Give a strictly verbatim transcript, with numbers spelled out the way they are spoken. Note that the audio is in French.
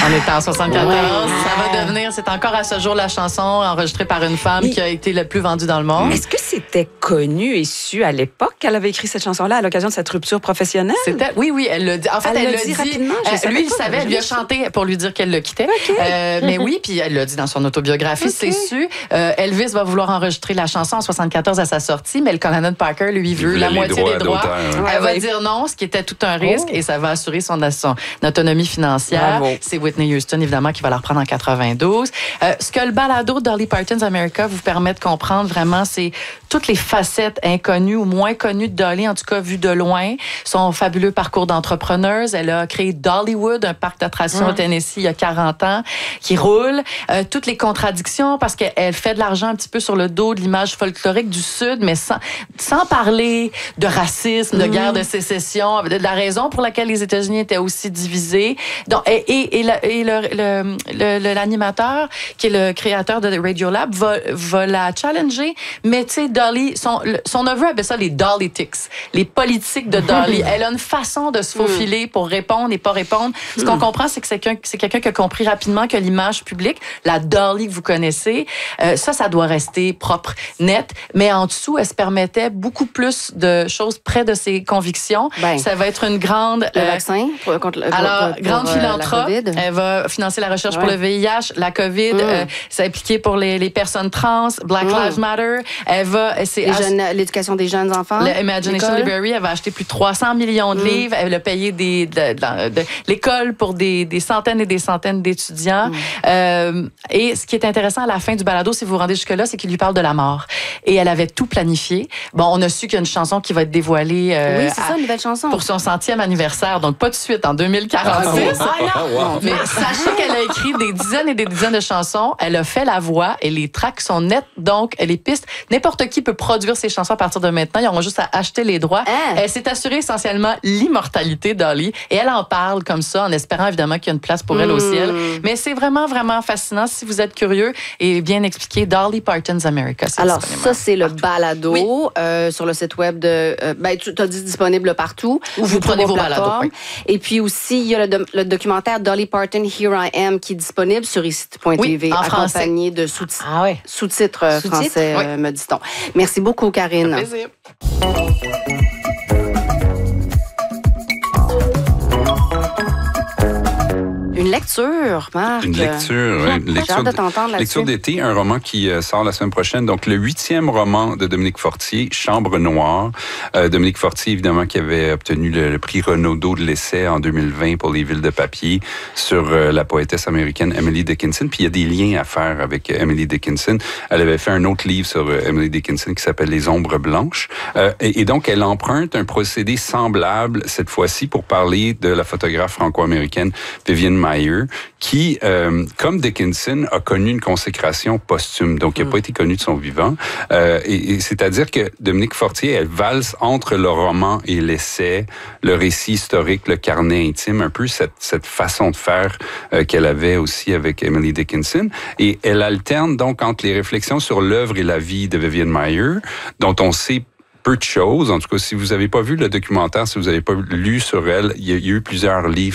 On était en soixante-quatorze. Ouais. Ça va devenir, c'est encore à ce jour la chanson enregistrée par une femme Et... qui a été la plus vendue dans le monde. Est-ce que c'était connu et su à l'époque qu'elle avait écrit cette chanson-là à l'occasion de cette rupture professionnelle? C'était, oui, oui, elle l'a dit. En fait, elle, elle l'a dit, dit rapidement. Euh, lui, il savait, elle lui a chanté pour lui dire qu'elle le quittait. Okay. Euh, mais oui, puis elle l'a dit dans son autobiographie, okay. c'est su. Euh, Elvis va vouloir enregistrer la chanson en soixante-quatorze à sa sortie, mais le colonel Parker, lui, veut la moitié des droits. Hein. Elle va dire non, ce qui était tout un risque, oh. et ça va assurer son, son autonomie financière. Bravo. C'est Whitney Houston, évidemment, qui va la reprendre en quatre-vingt-douze. Euh, ce que le balado Dolly Parton's America vous permet de comprendre vraiment, c'est toutes les facettes inconnues ou moins connues de Dolly, en tout cas vues de loin. Son fabuleux parcours d'entrepreneuse. Elle a créé Dollywood, un parc d'attractions mmh. au Tennessee il y a quarante ans, qui roule. Euh, toutes les contradictions, parce qu'elle fait de l'argent un petit peu sur le dos de l'image folklorique du Sud, mais sans, sans parler de racisme, de mmh. guerre de sécession, de la raison pour laquelle les États-Unis étaient aussi divisés. Donc, et et, et, le, et le, le, le, l'animateur, qui est le créateur de Radiolab, va, va la challenger. Mais tu sais, Dolly, son, son neveu appelle ça les Dollytics, les politiques de Dolly. Elle a une façon de se faufiler pour répondre et pas répondre. Ce qu'on comprend, c'est que c'est quelqu'un, c'est quelqu'un qui a compris rapidement que l'image publique, la Dolly que vous connaissez, euh, ça, ça doit rester propre, net. Mais en dessous, elle se permettait beaucoup plus de choses près de ses convictions. Ben, ça va être une grande... Le euh, vaccin pour, contre le Alors, pour, grande pour, philanthrope. Euh, elle va financer la recherche ouais. pour le V I H, la COVID. Mm. Euh, c'est impliqué pour les, les personnes trans, Black mm. Lives Matter. Elle va... C'est les jeunes, l'éducation des jeunes enfants. L'Imagination Library, elle va acheter plus de trois cents millions de mm. livres. Elle a payé des, de, de, de, l'école pour des, des centaines et des centaines d'étudiants. Mm. Euh, et ce qui est intéressant à la fin du balado, si vous vous rendez jusque-là, c'est qu'il lui parle de la mort. Et elle avait tout planifié. Bon, on a su qu'il y a une chanson qui va être dévoilée euh, oui, c'est à, ça, une nouvelle chanson. pour son centième anniversaire. Donc, pas de suite, en deux mille quarante-six. Ah, non. Ah, wow. Mais sachez qu'elle a écrit des dizaines et des dizaines de chansons. Elle a fait la voix et les tracks sont nets. Donc, les pistes, n'importe qui peut produire ses chansons à partir de maintenant. Ils auront juste à acheter les droits. Ah. Elle s'est assurée essentiellement l'immortalité, Dolly. Et elle en parle comme ça, en espérant évidemment qu'il y a une place pour elle mmh. au ciel. Mais c'est vraiment, vraiment fascinant. Si vous êtes curieux et bien expliqué, Dolly Parton's America. Alors, ça, c'est le balado oui. euh, sur le site web de... Euh, ben, tu as dit disponible partout. Où vous prenez vos balados. Oui. Et puis aussi, il y a le, do- le documentaire Dolly Parton, Here I Am, qui est disponible sur ici point t v, oui, accompagné de sous-titres, ah ouais. sous-titres sous français, oui. euh, me dit-on. Merci beaucoup, Karine. Ça fait plaisir. Une lecture, Marc. Une lecture, oui. Une lecture, de t'entendre là-dessus. Lecture d'été, un roman qui euh, sort la semaine prochaine. Donc, le huitième roman de Dominique Fortier, Chambre noire. Euh, Dominique Fortier, évidemment, qui avait obtenu le, le prix Renaudot de l'essai en deux mille vingt pour Les Villes de papier sur euh, la poétesse américaine Emily Dickinson. Puis, il y a des liens à faire avec euh, Emily Dickinson. Elle avait fait un autre livre sur euh, Emily Dickinson qui s'appelle Les Ombres blanches. Euh, et, et donc, elle emprunte un procédé semblable, cette fois-ci, pour parler de la photographe franco-américaine Vivienne Maier, qui, euh, comme Dickinson, a connu une consécration posthume, donc il n'a mm. pas été connu de son vivant. Euh, et, et c'est-à-dire que Dominique Fortier, elle valse entre le roman et l'essai, le récit historique, le carnet intime, un peu cette, cette façon de faire euh, qu'elle avait aussi avec Emily Dickinson. Et elle alterne donc entre les réflexions sur l'œuvre et la vie de Vivienne Maier, dont on sait peu de choses. En tout cas, si vous n'avez pas vu le documentaire, si vous n'avez pas lu sur elle, il y a eu plusieurs livres